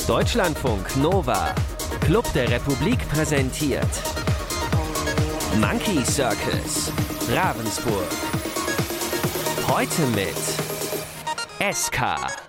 Deutschlandfunk Nova, Club der Republik präsentiert Monkey Circus, Ravensburg. Heute mit SK.